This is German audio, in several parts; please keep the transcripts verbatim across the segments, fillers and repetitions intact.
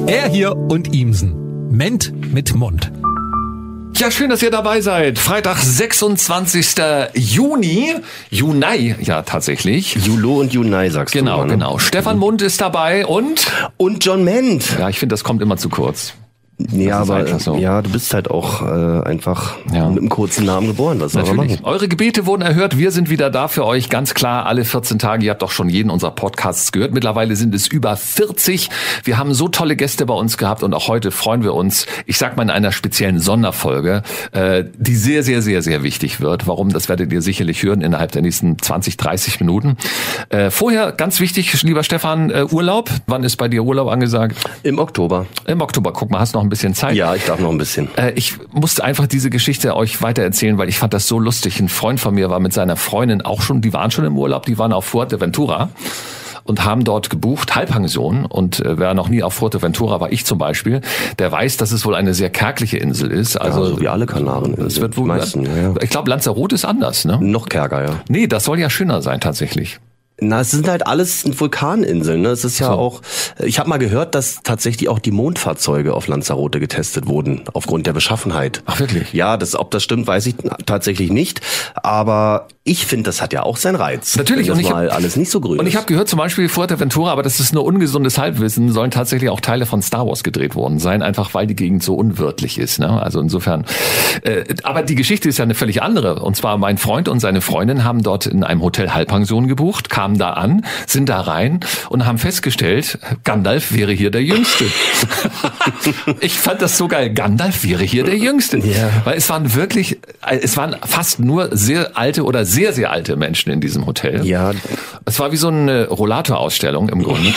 Er hier und Ihmsen. Ment mit Mund. Ja, schön, dass ihr dabei seid. Freitag, sechsundzwanzigster Juni. Juni, ja tatsächlich. Julo und Junai sagst genau, du. Genau, genau. Stefan Mund ist dabei und... Und John Ment. Ja, ich finde, das kommt immer zu kurz. Ja, aber so. Ja, du bist halt auch äh, einfach ja. mit einem kurzen Namen geboren. Was soll man machen? Eure Gebete wurden erhört. Wir sind wieder da für euch. Ganz klar, alle vierzehn Tage. Ihr habt doch schon jeden unserer Podcasts gehört. Mittlerweile sind es über vierzig. Wir haben so tolle Gäste bei uns gehabt und auch heute freuen wir uns, ich sag mal in einer speziellen Sonderfolge, äh, die sehr, sehr, sehr, sehr wichtig wird. Warum? Das werdet ihr sicherlich hören innerhalb der nächsten zwanzig, dreißig Minuten. Äh, vorher, ganz wichtig, lieber Stefan, äh, Urlaub. Wann ist bei dir Urlaub angesagt? Im Oktober. Im Oktober. Guck mal, hast noch ein bisschen Zeit. Ja, ich darf noch ein bisschen. Äh, ich musste einfach diese Geschichte euch weitererzählen, weil ich fand das so lustig. Ein Freund von mir war mit seiner Freundin auch schon, die waren schon im Urlaub, die waren auf Fuerteventura und haben dort gebucht, Halbpension. Und äh, wer noch nie auf Fuerteventura war, ich zum Beispiel, der weiß, dass es wohl eine sehr kärgliche Insel ist. Also ja, so wie alle Kanaren. Es wird wohl, meisten, ja, ja. Ich glaube, Lanzarote ist anders, ne? Noch kärger, ja. Nee, das soll ja schöner sein tatsächlich. Na, es sind halt alles Vulkaninseln, ne? Es ist ja so. auch, ich habe mal gehört, dass tatsächlich auch die Mondfahrzeuge auf Lanzarote getestet wurden, aufgrund der Beschaffenheit. Ach wirklich? Ja, das, ob das stimmt, weiß ich tatsächlich nicht. Aber ich finde, das hat ja auch seinen Reiz. Natürlich. Wenn das und ich mal hab, alles nicht so grün Und ich ist. habe gehört, zum Beispiel Fuerteventura, aber das ist nur ungesundes Halbwissen, sollen tatsächlich auch Teile von Star Wars gedreht worden sein, einfach weil die Gegend so unwirtlich ist, ne? Also insofern. Äh, aber die Geschichte ist ja eine völlig andere. Und zwar mein Freund und seine Freundin haben dort in einem Hotel Halbpension gebucht, kamen da an, sind da rein und haben festgestellt, Gandalf wäre hier der Jüngste. Ich fand das so geil. Gandalf wäre hier der Jüngste. Ja. Weil es waren wirklich, es waren fast nur sehr alte oder sehr, sehr alte Menschen in diesem Hotel. Ja. Es war wie so eine Rollator-Ausstellung im Grunde.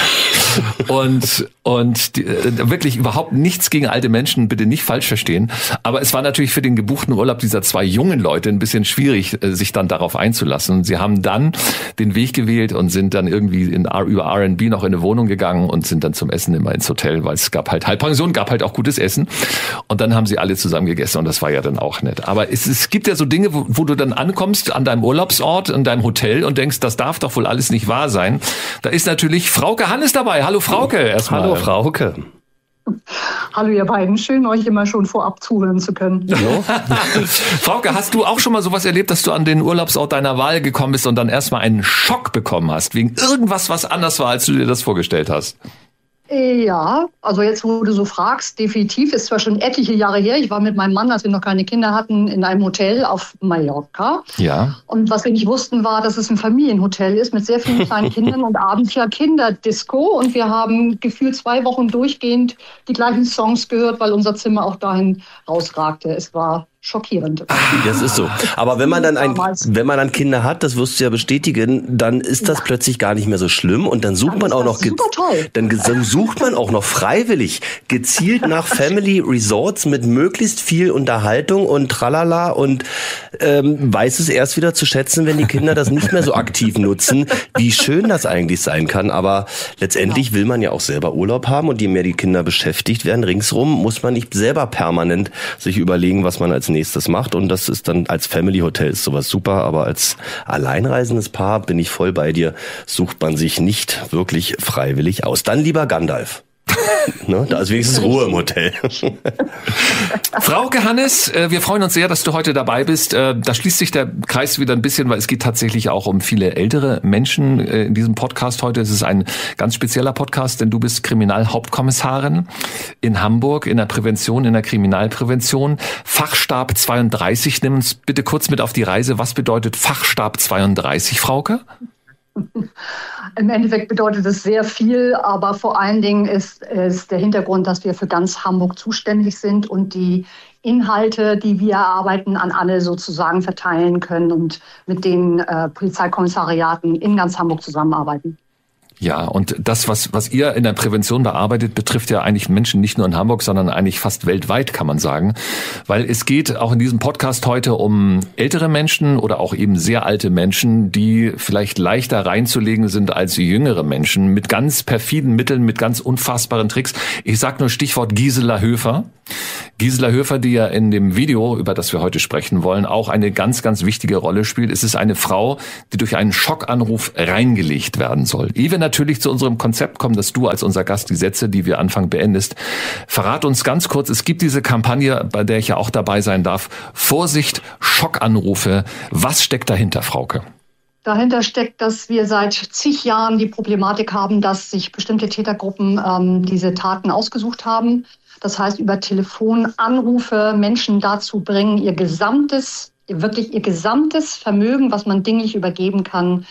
und und die, wirklich überhaupt nichts gegen alte Menschen, bitte nicht falsch verstehen. Aber es war natürlich für den gebuchten Urlaub dieser zwei jungen Leute ein bisschen schwierig, sich dann darauf einzulassen. Sie haben dann den Weg gewählt und sind dann irgendwie in, über R and B noch in eine Wohnung gegangen und sind dann zum Essen immer ins Hotel, weil es gab halt Halbpension, gab halt auch gutes Essen. Und dann haben sie alle zusammen gegessen und das war ja dann auch nett. Aber es, es gibt ja so Dinge, wo, wo du dann ankommst an deinem Urlaubsort, in deinem Hotel und denkst, das darf doch wohl alles nicht wahr sein. Da ist natürlich Frauke Hannes dabei. Hallo Frauke erstmal. Hallo Frauke. Hallo ihr beiden, schön euch immer schon vorab zuhören zu können. Frauke, hast du auch schon mal sowas erlebt, dass du an den Urlaubsort deiner Wahl gekommen bist und dann erstmal einen Schock bekommen hast, wegen irgendwas, was anders war, als du dir das vorgestellt hast? Ja, also jetzt, wo du so fragst, definitiv, ist zwar schon etliche Jahre her, ich war mit meinem Mann, als wir noch keine Kinder hatten, in einem Hotel auf Mallorca. Ja. Und was wir nicht wussten, war, dass es ein Familienhotel ist mit sehr vielen kleinen Kindern und abends ja Kinderdisco. Und wir haben gefühlt zwei Wochen durchgehend die gleichen Songs gehört, weil unser Zimmer auch dahin rausragte. Es war schockierend. Das ist so. Aber wenn man dann ein, wenn man dann Kinder hat, das wirst du ja bestätigen, dann ist das ja. plötzlich gar nicht mehr so schlimm und dann sucht dann man auch noch, ge- dann, dann sucht man auch noch freiwillig gezielt nach Family Resorts mit möglichst viel Unterhaltung und tralala und ähm, weiß es erst wieder zu schätzen, wenn die Kinder das nicht mehr so aktiv nutzen, wie schön das eigentlich sein kann. Aber letztendlich ja. will man ja auch selber Urlaub haben und je mehr die Kinder beschäftigt werden ringsrum, muss man nicht selber permanent sich überlegen, was man als nächstes macht und das ist dann als Family Hotel ist sowas super, aber als alleinreisendes Paar bin ich voll bei dir, sucht man sich nicht wirklich freiwillig aus. Dann lieber Gandalf. Ne? Da ist wenigstens Ruhe im Hotel. Frauke Hannes, wir freuen uns sehr, dass du heute dabei bist. Da schließt sich der Kreis wieder ein bisschen, weil es geht tatsächlich auch um viele ältere Menschen in diesem Podcast heute. Es ist ein ganz spezieller Podcast, denn du bist Kriminalhauptkommissarin in Hamburg in der Prävention, in der Kriminalprävention. Fachstab zweiunddreißig, nimm uns bitte kurz mit auf die Reise. Was bedeutet Fachstab zweiunddreißig, Frauke? Im Endeffekt bedeutet es sehr viel, aber vor allen Dingen ist, ist der Hintergrund, dass wir für ganz Hamburg zuständig sind und die Inhalte, die wir erarbeiten, an alle sozusagen verteilen können und mit den äh, Polizeikommissariaten in ganz Hamburg zusammenarbeiten. Ja, und das, was was ihr in der Prävention bearbeitet, betrifft ja eigentlich Menschen nicht nur in Hamburg, sondern eigentlich fast weltweit, kann man sagen. Weil es geht auch in diesem Podcast heute um ältere Menschen oder auch eben sehr alte Menschen, die vielleicht leichter reinzulegen sind als jüngere Menschen, mit ganz perfiden Mitteln, mit ganz unfassbaren Tricks. Ich sag nur Stichwort Gisela Höfer. Gisela Höfer, die ja in dem Video, über das wir heute sprechen wollen, auch eine ganz, ganz wichtige Rolle spielt. Es ist eine Frau, die durch einen Schockanruf reingelegt werden soll. Ehe wir natürlich zu unserem Konzept kommen, dass du als unser Gast die Sätze, die wir anfangen, beendest. Verrat uns ganz kurz, es gibt diese Kampagne, bei der ich ja auch dabei sein darf. Vorsicht, Schockanrufe. Was steckt dahinter, Frauke? Dahinter steckt, dass wir seit zig Jahren die Problematik haben, dass sich bestimmte Tätergruppen ähm, diese Taten ausgesucht haben. Das heißt, über Telefonanrufe Menschen dazu bringen, ihr gesamtes, wirklich ihr gesamtes Vermögen, was man dinglich übergeben kann,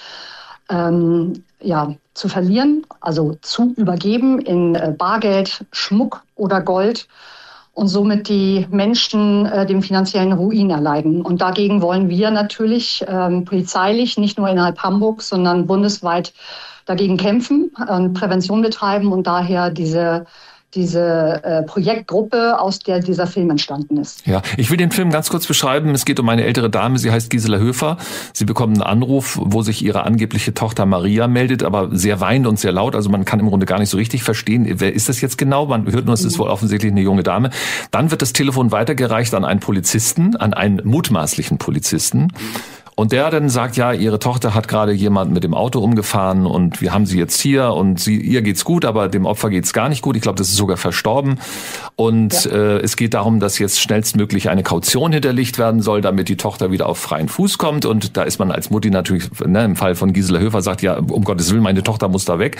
ähm, ja, zu verlieren, also zu übergeben in äh, Bargeld, Schmuck oder Gold. Und somit die Menschen äh, dem finanziellen Ruin erleiden. Und dagegen wollen wir natürlich ähm, polizeilich, nicht nur innerhalb Hamburgs, sondern bundesweit dagegen kämpfen, äh, Prävention betreiben und daher diese diese äh, Projektgruppe, aus der dieser Film entstanden ist. Ja, ich will den Film ganz kurz beschreiben. Es geht um eine ältere Dame, sie heißt Gisela Höfer. Sie bekommt einen Anruf, wo sich ihre angebliche Tochter Maria meldet, aber sehr weinend und sehr laut. Also man kann im Grunde gar nicht so richtig verstehen, wer ist das jetzt genau? Man hört nur, es ist wohl offensichtlich eine junge Dame. Dann wird das Telefon weitergereicht an einen Polizisten, an einen mutmaßlichen Polizisten. Und der dann sagt, ja, ihre Tochter hat gerade jemand mit dem Auto umgefahren und wir haben sie jetzt hier und sie, ihr geht's gut, aber dem Opfer geht's gar nicht gut. Ich glaube, das ist sogar verstorben. Und ja. äh, es geht darum, dass jetzt schnellstmöglich eine Kaution hinterlegt werden soll, damit die Tochter wieder auf freien Fuß kommt. Und da ist man als Mutti natürlich, ne, im Fall von Gisela Höfer, sagt, ja, um Gottes Willen, meine Tochter muss da weg.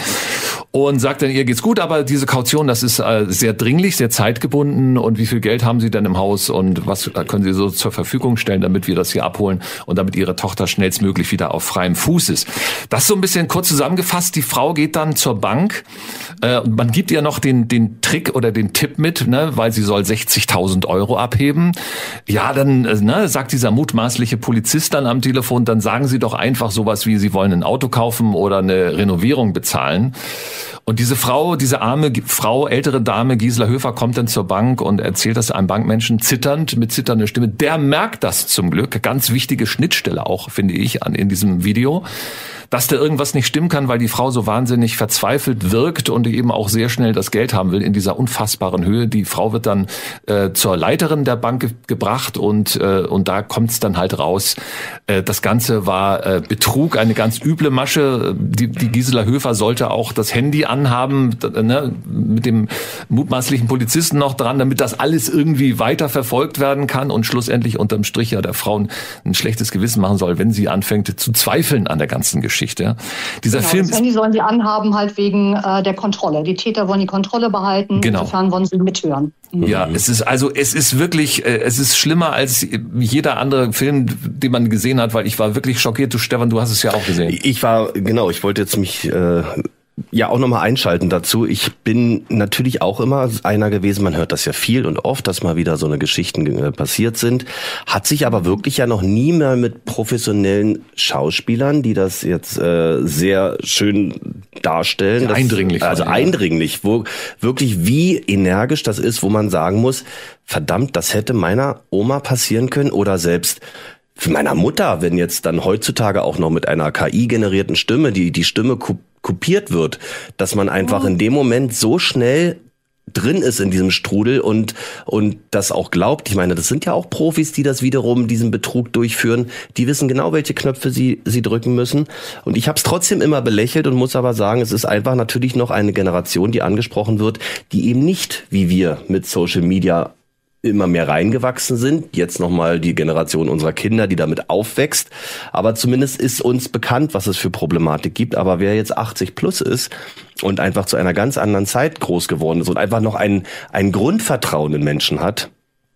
Und sagt dann, ihr geht's gut, aber diese Kaution, das ist äh, sehr dringlich, sehr zeitgebunden. Und wie viel Geld haben Sie denn im Haus und was können Sie so zur Verfügung stellen, damit wir das hier abholen und damit ihre Tochter schnellstmöglich wieder auf freiem Fuß ist. Das so ein bisschen kurz zusammengefasst. Die Frau geht dann zur Bank. Äh, man gibt ihr noch den den Trick oder den Tipp mit, ne, weil sie soll sechzigtausend Euro abheben. Ja, dann ne, sagt dieser mutmaßliche Polizist dann am Telefon, dann sagen Sie doch einfach sowas wie, Sie wollen ein Auto kaufen oder eine Renovierung bezahlen. Und diese Frau, diese arme Frau, ältere Dame, Gisela Höfer, kommt dann zur Bank und erzählt das einem Bankmenschen zitternd, mit zitternder Stimme. Der merkt das zum Glück. Ganz wichtige Schnittstelle auch, finde ich, an in diesem Video, dass da irgendwas nicht stimmen kann, weil die Frau so wahnsinnig verzweifelt wirkt und eben auch sehr schnell das Geld haben will in dieser unfassbaren Höhe. Die Frau wird dann äh, zur Leiterin der Bank ge- gebracht und äh, und da kommt es dann halt raus. Äh, das Ganze war äh, Betrug, eine ganz üble Masche. Die, die Gisela Höfer sollte auch das Handy anhaben, ne, mit dem mutmaßlichen Polizisten noch dran, damit das alles irgendwie weiter verfolgt werden kann und schlussendlich unterm Strich ja der Frau ein, ein schlechtes Gewissen machen soll, wenn sie anfängt zu zweifeln an der ganzen Geschichte. Geschichte. Dieser genau, Film das Handy sollen sie anhaben halt wegen äh, der Kontrolle. Die Täter wollen die Kontrolle behalten. Genau. Insofern wollen sie mithören. Mhm. Ja, es ist also es ist wirklich äh, es ist schlimmer als jeder andere Film, den man gesehen hat, weil ich war wirklich schockiert. Du Stefan, du hast es ja auch gesehen. Ich war genau. Ich wollte jetzt mich äh, ja auch nochmal einschalten dazu. Ich bin natürlich auch immer einer gewesen, man hört das ja viel und oft, dass mal wieder so eine Geschichten äh, passiert sind, hat sich aber wirklich ja noch nie mehr mit professionellen Schauspielern, die das jetzt äh, sehr schön darstellen. Das, eindringlich. Also ja. eindringlich, wo wirklich wie energisch das ist, wo man sagen muss, verdammt, das hätte meiner Oma passieren können oder selbst für meiner Mutter, wenn jetzt dann heutzutage auch noch mit einer K I-generierten Stimme, die die Stimme kopiert wird, dass man einfach in dem Moment so schnell drin ist in diesem Strudel und und das auch glaubt. Ich meine, das sind ja auch Profis, die das wiederum, diesen Betrug durchführen. Die wissen genau, welche Knöpfe sie sie drücken müssen. Und ich habe es trotzdem immer belächelt und muss aber sagen, es ist einfach natürlich noch eine Generation, die angesprochen wird, die eben nicht, wie wir, mit Social Media immer mehr reingewachsen sind. Jetzt nochmal die Generation unserer Kinder, die damit aufwächst. Aber zumindest ist uns bekannt, was es für Problematik gibt. Aber wer jetzt achtzig plus ist und einfach zu einer ganz anderen Zeit groß geworden ist und einfach noch ein, ein Grundvertrauen in Menschen hat,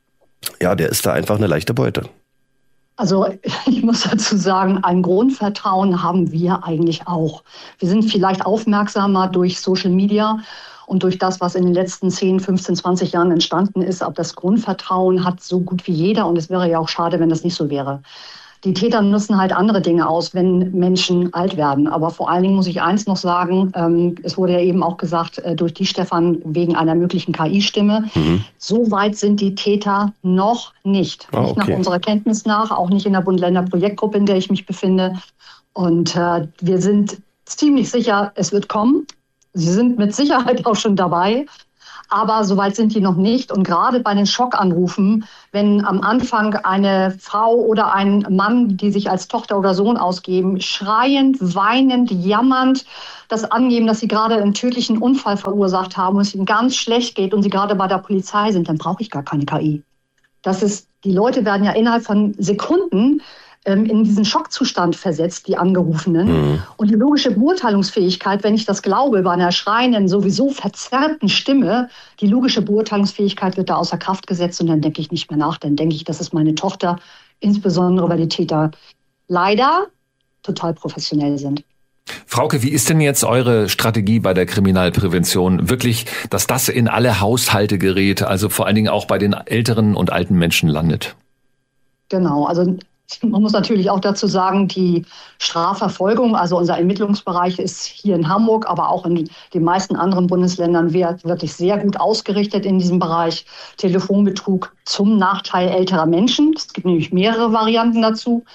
ja, der ist da einfach eine leichte Beute. Also ich muss dazu sagen, ein Grundvertrauen haben wir eigentlich auch. Wir sind vielleicht aufmerksamer durch Social Media und durch das, was in den letzten zehn, fünfzehn, zwanzig Jahren entstanden ist. Aber das Grundvertrauen hat so gut wie jeder und es wäre ja auch schade, wenn das nicht so wäre. Die Täter nutzen halt andere Dinge aus, wenn Menschen alt werden. Aber vor allen Dingen muss ich eins noch sagen, ähm, es wurde ja eben auch gesagt, äh, durch die Stefan wegen einer möglichen K I-Stimme. Mhm. So weit sind die Täter noch nicht. Oh, nicht okay. nach unserer Kenntnis nach, auch nicht in der Bund-Länder-Projektgruppe, in der ich mich befinde. Und äh, wir sind ziemlich sicher, es wird kommen. Sie sind mit Sicherheit auch schon dabei. Aber soweit sind die noch nicht. Und gerade bei den Schockanrufen, wenn am Anfang eine Frau oder ein Mann, die sich als Tochter oder Sohn ausgeben, schreiend, weinend, jammernd, das angeben, dass sie gerade einen tödlichen Unfall verursacht haben und es ihnen ganz schlecht geht und sie gerade bei der Polizei sind, dann brauche ich gar keine K I. Das ist, die Leute werden ja innerhalb von Sekunden ähm, in diesen Schockzustand versetzt, die Angerufenen. Mhm. Und die logische Beurteilungsfähigkeit, wenn ich das glaube, bei einer schreienden, sowieso verzerrten Stimme, die logische Beurteilungsfähigkeit wird da außer Kraft gesetzt und dann denke ich nicht mehr nach. Dann denke ich, das ist meine Tochter, insbesondere weil die Täter leider total professionell sind. Frauke, wie ist denn jetzt eure Strategie bei der Kriminalprävention? Wirklich, dass das in alle Haushalte gerät, also vor allen Dingen auch bei den älteren und alten Menschen landet? Genau, also man muss natürlich auch dazu sagen, die Strafverfolgung, also unser Ermittlungsbereich ist hier in Hamburg, aber auch in den meisten anderen Bundesländern wirklich sehr gut ausgerichtet in diesem Bereich. Telefonbetrug zum Nachteil älterer Menschen. Es gibt nämlich mehrere Varianten dazu.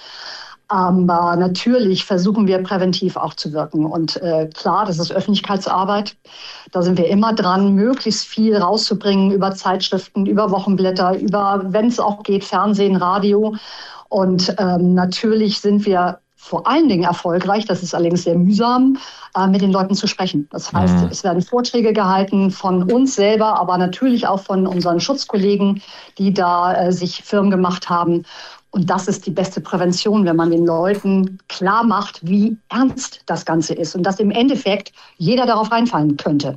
Aber natürlich versuchen wir präventiv auch zu wirken. Und äh, klar, das ist Öffentlichkeitsarbeit. Da sind wir immer dran, möglichst viel rauszubringen über Zeitschriften, über Wochenblätter, über, wenn es auch geht, Fernsehen, Radio. Und ähm, natürlich sind wir vor allen Dingen erfolgreich, das ist allerdings sehr mühsam, äh, mit den Leuten zu sprechen. Das heißt, mhm. es werden Vorträge gehalten von uns selber, aber natürlich auch von unseren Schutzkollegen, die da äh, sich firm gemacht haben. Und das ist die beste Prävention, wenn man den Leuten klar macht, wie ernst das Ganze ist und dass im Endeffekt jeder darauf reinfallen könnte.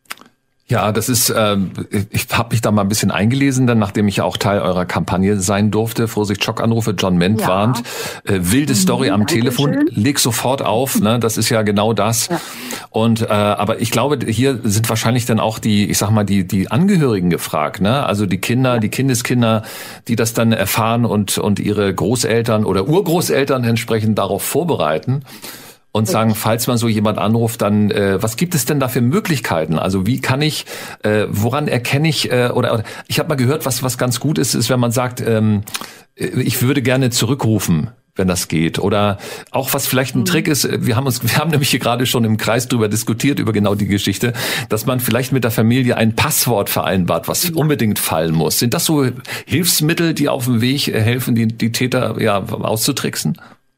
Ja, das ist, äh, ich habe mich da mal ein bisschen eingelesen, dann nachdem ich ja auch Teil eurer Kampagne sein durfte. Vorsicht, Schockanrufe, John Ment ja. warnt. Äh, wilde Story mhm, am Telefon, schön. Leg sofort auf, ne? Das ist ja genau das. Ja. Und äh, aber ich glaube, hier sind wahrscheinlich dann auch die, ich sag mal, die die Angehörigen gefragt, ne? Also die Kinder, ja. die Kindeskinder, die das dann erfahren und und ihre Großeltern oder Urgroßeltern entsprechend darauf vorbereiten. Und sagen, falls man so jemand anruft, dann äh, was gibt es denn da für Möglichkeiten? Also wie kann ich, äh, woran erkenne ich, äh, oder, oder ich habe mal gehört, was was ganz gut ist, ist, wenn man sagt, ähm, ich würde gerne zurückrufen, wenn das geht. Oder auch was vielleicht ein mhm. Trick ist, wir haben uns, wir haben nämlich hier gerade schon im Kreis drüber diskutiert, über genau die Geschichte, dass man vielleicht mit der Familie ein Passwort vereinbart, was unbedingt fallen muss. Sind das so Hilfsmittel, die auf dem Weg helfen, die, die Täter ja auszutricksen?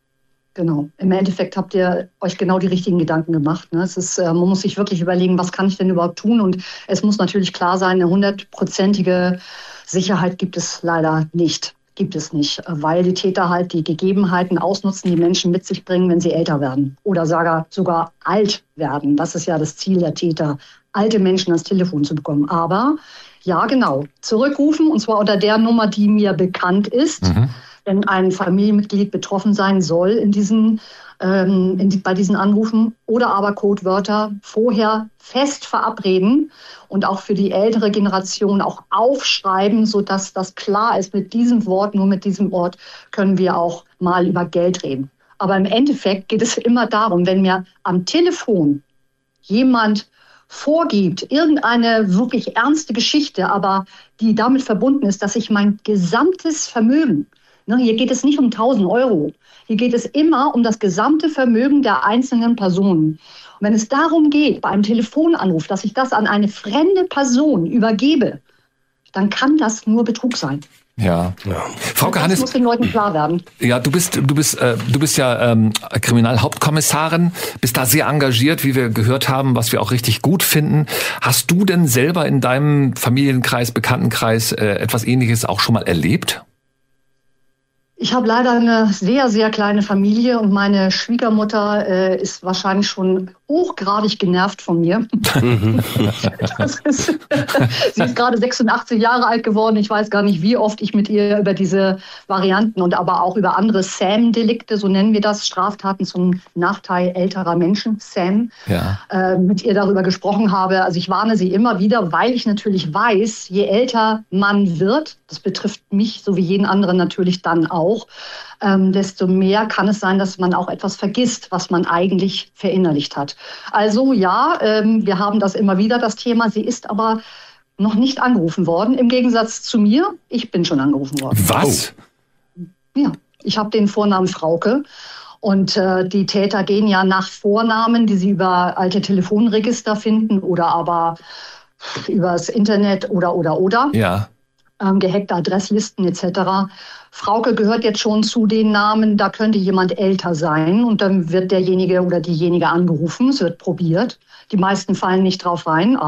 Genau. Im Endeffekt habt ihr euch genau die richtigen Gedanken gemacht. Ne? Es ist, äh, man muss sich wirklich überlegen, was kann ich denn überhaupt tun? Und es muss natürlich klar sein, eine hundertprozentige Sicherheit gibt es leider nicht. Gibt es nicht, weil die Täter halt die Gegebenheiten ausnutzen, die Menschen mit sich bringen, wenn sie älter werden oder sogar, sogar alt werden. Das ist ja das Ziel der Täter, alte Menschen ans Telefon zu bekommen. Aber ja, genau, zurückrufen und zwar unter der Nummer, die mir bekannt ist. Mhm. Wenn ein Familienmitglied betroffen sein soll in diesen, ähm, in die, bei diesen Anrufen oder aber Codewörter vorher fest verabreden und auch für die ältere Generation auch aufschreiben, sodass das klar ist, mit diesem Wort, nur mit diesem Wort können wir auch mal über Geld reden. Aber im Endeffekt geht es immer darum, wenn mir am Telefon jemand vorgibt, irgendeine wirklich ernste Geschichte, aber die damit verbunden ist, dass ich mein gesamtes Vermögen, hier geht es nicht um tausend Euro. Hier geht es immer um das gesamte Vermögen der einzelnen Personen. Und wenn es darum geht, bei einem Telefonanruf, dass ich das an eine fremde Person übergebe, dann kann das nur Betrug sein. Ja. ja. Frauke Hannes, das muss den Leuten klar werden. Ja, du bist, du bist, äh, du bist ja ähm, Kriminalhauptkommissarin, bist da sehr engagiert, wie wir gehört haben, was wir auch richtig gut finden. Hast du denn selber in deinem Familienkreis, Bekanntenkreis äh, etwas Ähnliches auch schon mal erlebt? Ich habe leider eine sehr, sehr kleine Familie und meine Schwiegermutter äh, ist wahrscheinlich schon hochgradig genervt von mir. Das ist, sie ist gerade sechsundachtzig Jahre alt geworden. Ich weiß gar nicht, wie oft ich mit ihr über diese Varianten und aber auch über andere S A M-Delikte, so nennen wir das, Straftaten zum Nachteil älterer Menschen, S A M, ja. äh, mit ihr darüber gesprochen habe. Also ich warne sie immer wieder, weil ich natürlich weiß, je älter man wird, das betrifft mich so wie jeden anderen natürlich dann auch, ähm, desto mehr kann es sein, dass man auch etwas vergisst, was man eigentlich verinnerlicht hat. Also ja, ähm, wir haben das immer wieder, das Thema. Sie ist aber noch nicht angerufen worden, im Gegensatz zu mir. Ich bin schon angerufen worden. Was? Ja, ich habe den Vornamen Frauke. Und äh, die Täter gehen ja nach Vornamen, die sie über alte Telefonregister finden oder aber übers Internet oder, oder, oder. Ja. Ähm, gehackte Adresslisten et cetera. Frauke gehört jetzt schon zu den Namen, da könnte jemand älter sein und dann wird derjenige oder diejenige angerufen, es wird probiert. Die meisten fallen nicht drauf rein.